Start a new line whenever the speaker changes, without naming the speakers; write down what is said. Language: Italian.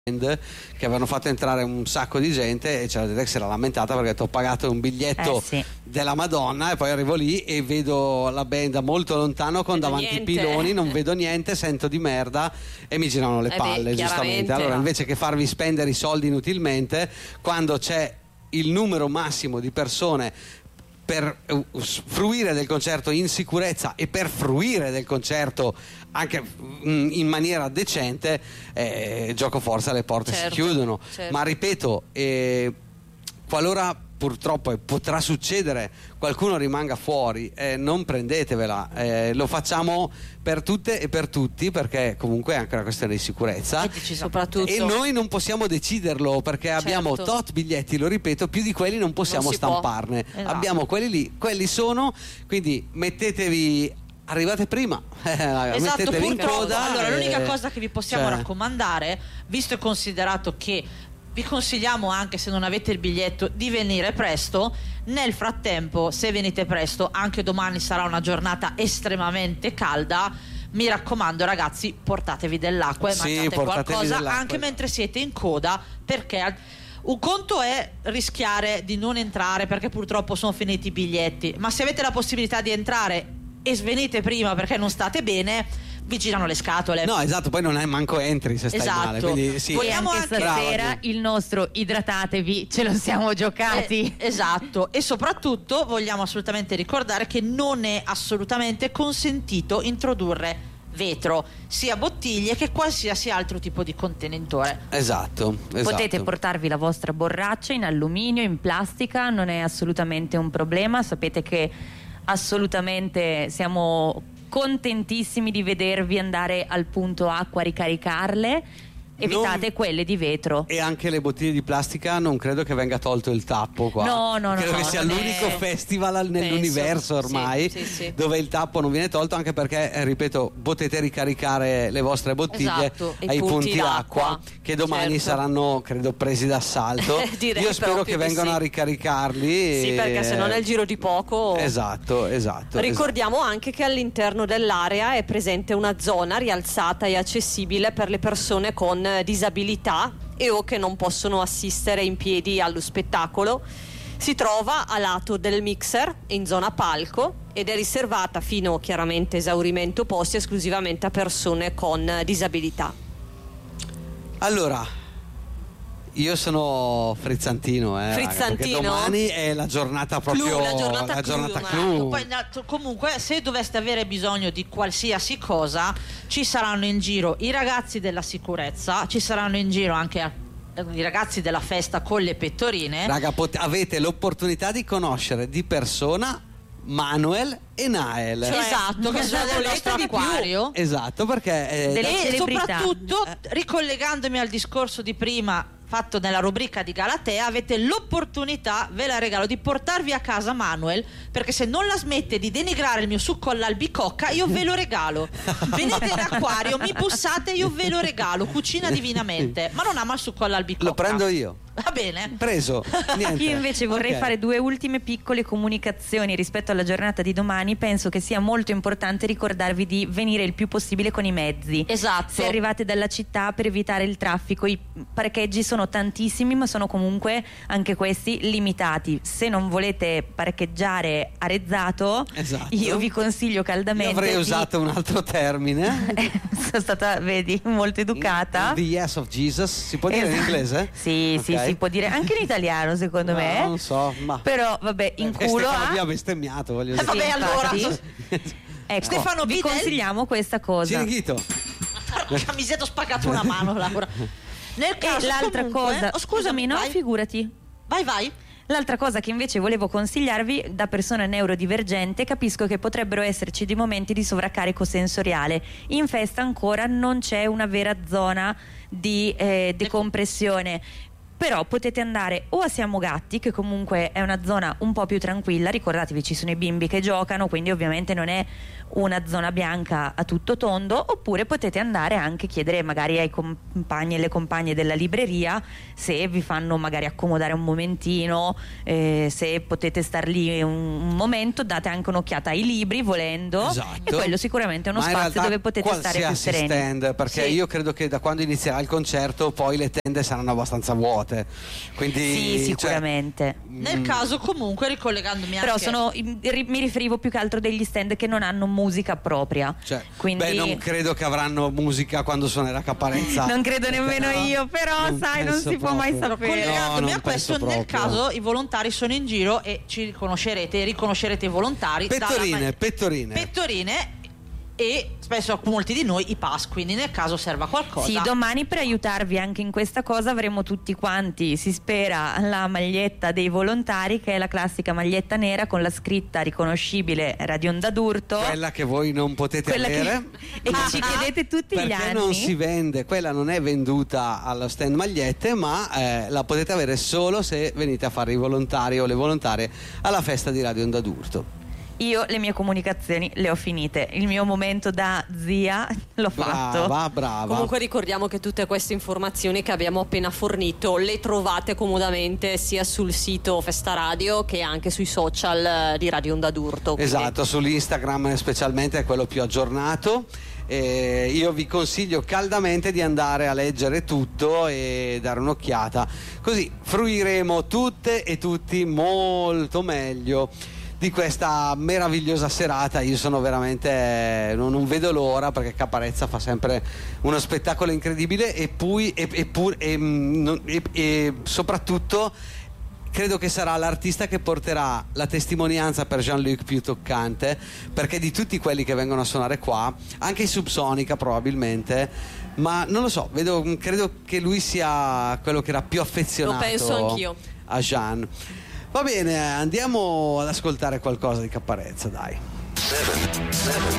che avevano fatto entrare un sacco di gente e c'era gente che si era lamentata perché ho pagato un biglietto della Madonna e poi arrivo lì e vedo la band da molto lontano con davanti i piloni, non vedo niente, sento di merda e mi girano le palle, giustamente. Allora invece che farvi spendere i soldi inutilmente, quando c'è il numero massimo di persone per fruire del concerto in sicurezza e per fruire del concerto anche in maniera decente, gioco forza, le porte si chiudono. Ma ripeto, qualora purtroppo potrà succedere qualcuno rimanga fuori, non prendetevela, lo facciamo per tutte e per tutti, perché comunque è anche una questione di sicurezza
soprattutto.
E noi non possiamo deciderlo perché abbiamo tot biglietti, lo ripeto, più di quelli non possiamo stamparne. Abbiamo quelli lì, quelli sono, quindi mettetevi, arrivate prima, mettetevi in coda.
Allora l'unica cosa che vi possiamo raccomandare, visto e considerato che vi consigliamo, anche se non avete il biglietto, di venire presto. Nel frattempo, se venite presto, anche domani sarà una giornata estremamente calda, mi raccomando ragazzi, portatevi dell'acqua e mangiate qualcosa anche mentre siete in coda, perché un conto è rischiare di non entrare perché purtroppo sono finiti i biglietti, ma se avete la possibilità di entrare e svenite prima perché non state bene, vi girano le scatole.
No, esatto, poi non è manco entri se stai male, quindi sì.
Vogliamo anche stasera il nostro idratatevi ce lo siamo giocati.
Esatto, e soprattutto vogliamo assolutamente ricordare che non è assolutamente consentito introdurre vetro, sia bottiglie che qualsiasi altro tipo di contenitore.
Esatto.
Potete portarvi la vostra borraccia in alluminio, in plastica, non è assolutamente un problema. Sapete che assolutamente siamo contentissimi di vedervi andare al punto acqua a ricaricarle. Evitate quelle di vetro.
E anche le bottiglie di plastica non credo che venga tolto il tappo qua.
No,
credo che sia l'unico festival nell'universo ormai dove il tappo non viene tolto, anche perché ripeto, potete ricaricare le vostre bottiglie ai punti d'acqua che domani saranno credo presi d'assalto. Io spero che vengano a ricaricarli.
Sì, perché se non è il giro di poco.
Esatto.
Ricordiamo anche che all'interno dell'area è presente una zona rialzata e accessibile per le persone con disabilità o che non possono assistere in piedi allo spettacolo. Si trova a lato del mixer in zona palco ed è riservata fino chiaramente esaurimento posti esclusivamente a persone con disabilità.
Allora, io sono frizzantino, perché domani è la giornata proprio la giornata clou.
Poi, comunque, se doveste avere bisogno di qualsiasi cosa, ci saranno in giro i ragazzi della sicurezza, ci saranno in giro anche i ragazzi della festa con le pettorine.
Raga, avete l'opportunità di conoscere di persona Manuel e Nael,
esatto, che sono del nostro acquario.
Esatto, perché
e soprattutto ricollegandomi al discorso di prima fatto nella rubrica di Galatea, avete l'opportunità, ve la regalo, di portarvi a casa Manuel, perché se non la smette di denigrare il mio succo all'albicocca, io ve lo regalo. Venite in acquario, mi bussate, io ve lo regalo, cucina divinamente. Ma non ama il succo all'albicocca.
Lo prendo io.
Va bene.
Preso. Niente.
Io invece vorrei fare due ultime piccole comunicazioni rispetto alla giornata di domani. Penso che sia molto importante ricordarvi di venire il più possibile con i mezzi.
Esatto.
Se arrivate dalla città, per evitare il traffico, i parcheggi sono tantissimi, ma sono comunque anche questi limitati. Se non volete parcheggiare arezzato, io vi consiglio caldamente.
Io avrei usato un altro termine.
Sono stata, vedi, molto educata.
The Yes of Jesus, si può dire in inglese?
Sì, si può dire anche in italiano, secondo me.
Non so, ma
però vabbè, in culo
abbiamo bestemmiato, voglio dire.
Vabbè, allora
ecco,
Stefano,
vi consigliamo questa cosa.
Ciringhito.
Mi siete spaccato una mano, Laura. Nel caso,
l'altra cosa, scusami, no, figurati.
Vai.
L'altra cosa che invece volevo consigliarvi, da persona neurodivergente, capisco che potrebbero esserci dei momenti di sovraccarico sensoriale. In festa ancora non c'è una vera zona di decompressione. però potete andare o a Siamo Gatti, che comunque è una zona un po' più tranquilla, ricordatevi ci sono i bimbi che giocano, quindi ovviamente non è una zona bianca a tutto tondo, oppure potete andare anche chiedere magari ai compagni e le compagne della libreria se vi fanno magari accomodare un momentino, se potete star lì un momento, date anche un'occhiata ai libri volendo,
esatto.
E quello sicuramente è uno spazio dove potete stare più sereni.
Stand, perché io credo che da quando inizierà il concerto poi le tende saranno abbastanza vuote, quindi
sì, sicuramente.
Nel caso comunque ricollegandomi
però
anche
mi riferivo più che altro degli stand che non hanno musica propria, quindi
non credo che avranno musica quando suonerà Caparezza.
Non credo nemmeno io, però non si può mai sapere.
Collegandomi a questo, nel caso i volontari sono in giro e ci riconoscerete i volontari pettorine e spesso molti di noi i pass, quindi nel caso serva qualcosa.
Sì, domani per aiutarvi anche in questa cosa avremo tutti quanti, si spera, la maglietta dei volontari, che è la classica maglietta nera con la scritta riconoscibile Radio Onda d'Urto,
quella che voi non potete avere
e che ci chiedete tutti gli anni,
non si vende, quella non è venduta allo stand magliette, ma la potete avere solo se venite a fare i volontari o le volontarie alla festa di Radio Onda d'Urto.
Io le mie comunicazioni le ho finite, il mio momento da zia l'ho fatto.
Brava.
Comunque ricordiamo che tutte queste informazioni che abbiamo appena fornito le trovate comodamente sia sul sito Festa Radio che anche sui social di Radio Onda d'Urto.
Esatto, sull'Instagram specialmente è quello più aggiornato. Io vi consiglio caldamente di andare a leggere tutto e dare un'occhiata, così fruiremo tutte e tutti molto meglio di questa meravigliosa serata. Io sono veramente non vedo l'ora, perché Caparezza fa sempre uno spettacolo incredibile e soprattutto credo che sarà l'artista che porterà la testimonianza per Jean-Luc più toccante, perché di tutti quelli che vengono a suonare qua, anche i Subsonica probabilmente, ma non lo so, credo che lui sia quello che era più affezionato,
lo penso anch'io,
a Jean. Va bene, andiamo ad ascoltare qualcosa di Caparezza, dai. 7